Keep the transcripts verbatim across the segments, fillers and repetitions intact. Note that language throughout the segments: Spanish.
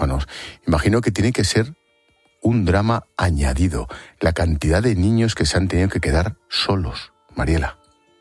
huérfanos. Imagino que tiene que ser un drama añadido, la cantidad de niños que se han tenido que quedar solos. Mariela.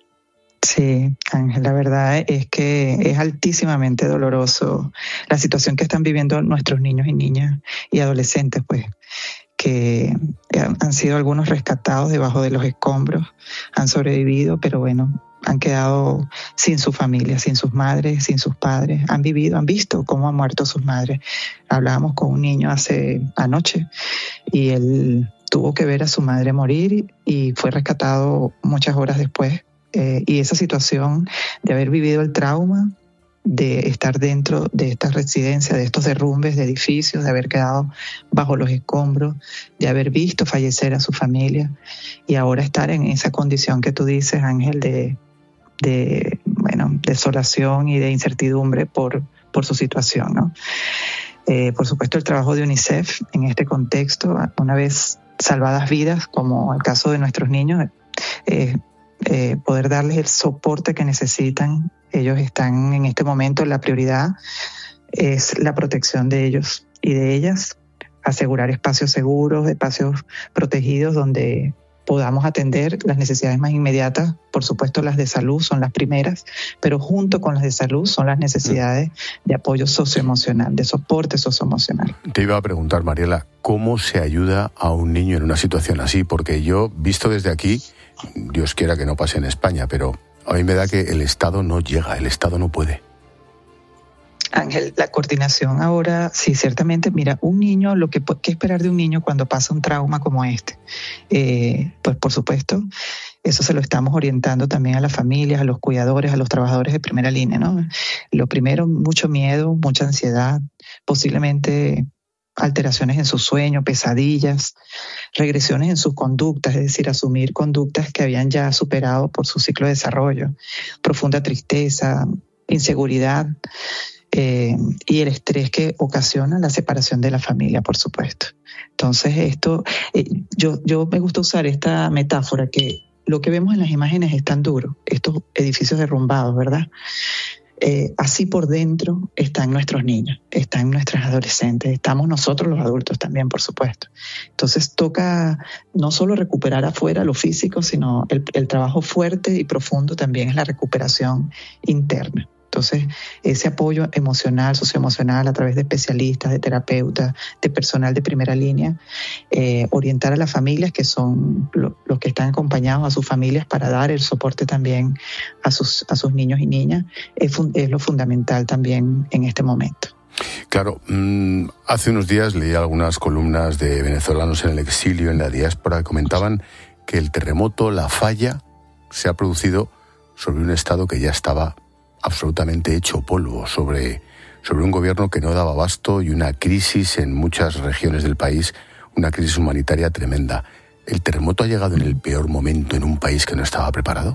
Sí, Ángel, la verdad es que es altísimamente doloroso la situación que están viviendo nuestros niños y niñas y adolescentes, pues, que han sido algunos rescatados debajo de los escombros, han sobrevivido, pero bueno, han quedado sin su familia, sin sus madres, sin sus padres, han vivido, han visto cómo han muerto sus madres. Hablábamos con un niño hace anoche y él tuvo que ver a su madre morir y fue rescatado muchas horas después. Eh, y esa situación de haber vivido el trauma, de estar dentro de estas residencias, de estos derrumbes de edificios, de haber quedado bajo los escombros, de haber visto fallecer a su familia y ahora estar en esa condición que tú dices, Ángel, de, de bueno, desolación y de incertidumbre por, por su situación, ¿no? Eh, por supuesto, el trabajo de UNICEF en este contexto, una vez salvadas vidas, como el caso de nuestros niños, eh, Eh, poder darles el soporte que necesitan. Ellos están en este momento, la prioridad es la protección de ellos y de ellas, asegurar espacios seguros, espacios protegidos donde podamos atender las necesidades más inmediatas. Por supuesto, las de salud son las primeras, pero junto con las de salud son las necesidades de apoyo socioemocional, de soporte socioemocional. Te iba a preguntar, Mariela, ¿cómo se ayuda a un niño en una situación así? Porque yo, visto desde aquí, Dios quiera que no pase en España, pero a mí me da que el Estado no llega, el Estado no puede. Ángel, la coordinación ahora, sí, ciertamente, mira, un niño, lo que ¿qué esperar de un niño cuando pasa un trauma como este? Eh, pues por supuesto, eso se lo estamos orientando también a las familias, a los cuidadores, a los trabajadores de primera línea, ¿no? Lo primero, mucho miedo, mucha ansiedad, posiblemente alteraciones en su sueño, pesadillas, regresiones en sus conductas, es decir, asumir conductas que habían ya superado por su ciclo de desarrollo, profunda tristeza, inseguridad eh, y el estrés que ocasiona la separación de la familia, por supuesto. Entonces, esto, eh, yo, yo me gusta usar esta metáfora que lo que vemos en las imágenes es tan duro, estos edificios derrumbados, ¿verdad? Eh, así por dentro están nuestros niños, están nuestras adolescentes, estamos nosotros los adultos también, por supuesto. Entonces toca no solo recuperar afuera lo físico, sino el, el trabajo fuerte y profundo también es la recuperación interna. Entonces, ese apoyo emocional, socioemocional, a través de especialistas, de terapeutas, de personal de primera línea, eh, orientar a las familias que son lo, los que están acompañados a sus familias para dar el soporte también a sus, a sus niños y niñas, es, fun, es lo fundamental también en este momento. Claro, mmm, hace unos días leí algunas columnas de venezolanos en el exilio, en la diáspora, que comentaban que el terremoto, la falla, se ha producido sobre un Estado que ya estaba absolutamente hecho polvo, sobre, sobre un gobierno que no daba abasto y una crisis en muchas regiones del país, una crisis humanitaria tremenda. ¿El terremoto ha llegado en el peor momento en un país que no estaba preparado?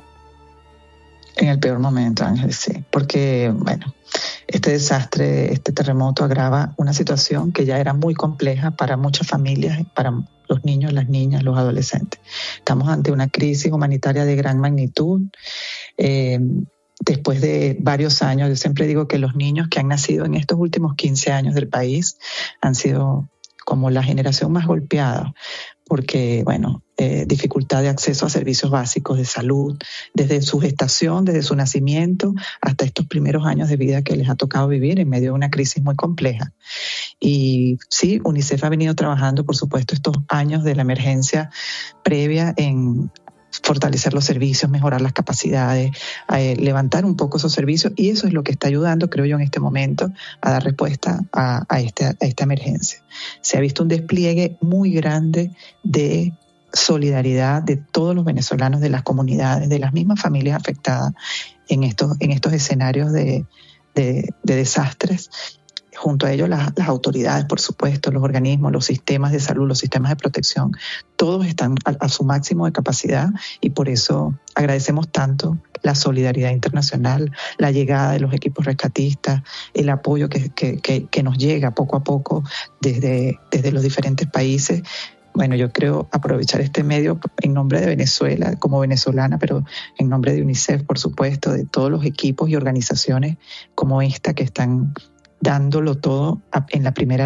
En el peor momento, Ángel, sí, porque, bueno, este desastre, este terremoto agrava una situación que ya era muy compleja para muchas familias, para los niños, las niñas, los adolescentes. Estamos ante una crisis humanitaria de gran magnitud. Eh, Después de varios años, yo siempre digo que los niños que han nacido en estos últimos quince años del país han sido como la generación más golpeada, porque, bueno, eh, dificultad de acceso a servicios básicos de salud, desde su gestación, desde su nacimiento, hasta estos primeros años de vida que les ha tocado vivir en medio de una crisis muy compleja. Y sí, UNICEF ha venido trabajando, por supuesto, estos años de la emergencia previa en fortalecer los servicios, mejorar las capacidades, eh, levantar un poco esos servicios, y eso es lo que está ayudando, creo yo, en este momento a dar respuesta a, a, esta, a esta emergencia. Se ha visto un despliegue muy grande de solidaridad de todos los venezolanos, de las comunidades, de las mismas familias afectadas en estos, en estos escenarios de, de, de desastres. Junto a ello las, las autoridades, por supuesto, los organismos, los sistemas de salud, los sistemas de protección, todos están a, a su máximo de capacidad y por eso agradecemos tanto la solidaridad internacional, la llegada de los equipos rescatistas, el apoyo que, que, que, que nos llega poco a poco desde, desde los diferentes países. Bueno, yo creo aprovechar este medio en nombre de Venezuela, como venezolana, pero en nombre de UNICEF, por supuesto, de todos los equipos y organizaciones como esta que están dándolo todo en la primera